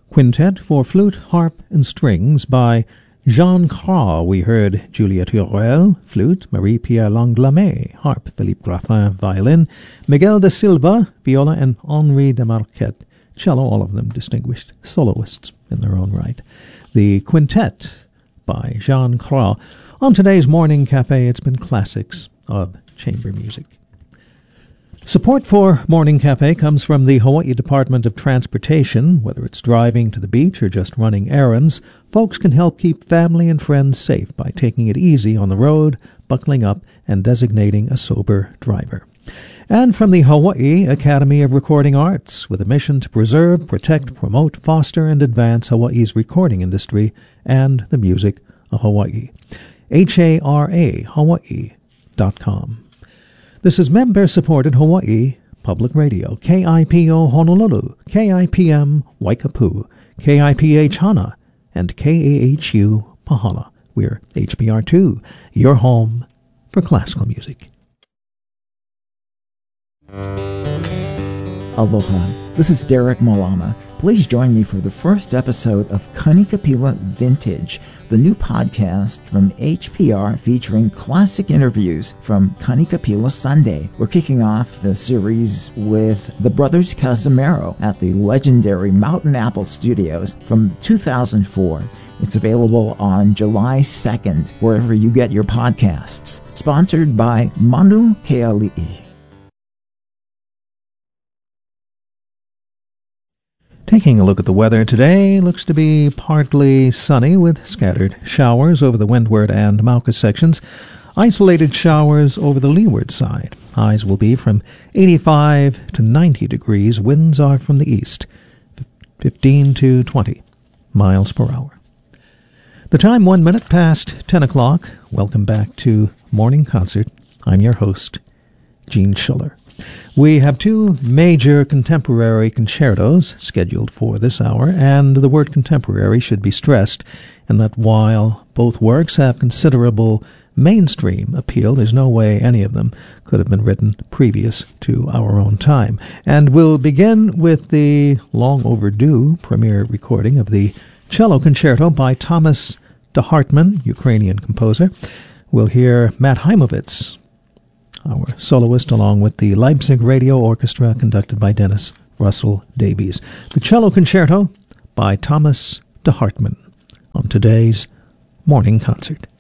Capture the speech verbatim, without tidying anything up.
Quintet for Flute, Harp, and Strings by Jean Cras. We heard Juliette Hurel, flute, Marie-Pierre Langlamet, harp, Philippe Graffin, violin, Miguel de Silva, viola, and Henri de Marquette, cello, all of them distinguished soloists in their own right. The Quintet by Jean Cras. On today's Morning Cafe, it's been classics of chamber music. Support for Morning Cafe comes from the Hawaii Department of Transportation. Whether it's driving to the beach or just running errands, folks can help keep family and friends safe by taking it easy on the road, buckling up, and designating a sober driver. And from the Hawaii Academy of Recording Arts, with a mission to preserve, protect, promote, foster, and advance Hawaii's recording industry and the music of Hawaii. H A R A, Hawaii dot com. This is member-supported Hawaii Public Radio, K I P O Honolulu, K I P M Waikapu, K I P H Hana, and K A H U Pahala. We're H B R two, your home for classical music. Aloha, this is Derek Malama. Please join me for the first episode of Kanikapila Vintage, the new podcast from H P R featuring classic interviews from Kanikapila Sunday. We're kicking off the series with the Brothers Casimiro at the legendary Mountain Apple Studios from two thousand four. It's available on July second, wherever you get your podcasts. Sponsored by Manu Heali'i. Taking a look at the weather today, looks to be partly sunny with scattered showers over the windward and Mauka sections. Isolated showers over the leeward side. Highs will be from eighty-five to ninety degrees. Winds are from the east, fifteen to twenty miles per hour. The time one minute past ten o'clock. Welcome back to Morning Concert. I'm your host, Gene Schuller. We have two major contemporary concertos scheduled for this hour, and the word contemporary should be stressed in that while both works have considerable mainstream appeal, there's no way any of them could have been written previous to our own time. And we'll begin with the long overdue premiere recording of the cello concerto by Thomas de Hartmann, Ukrainian composer. We'll hear Matt Heimovitz, our soloist, along with the Leipzig Radio Orchestra, conducted by Dennis Russell Davies. The cello concerto by Thomas de Hartmann on today's Morning Concert.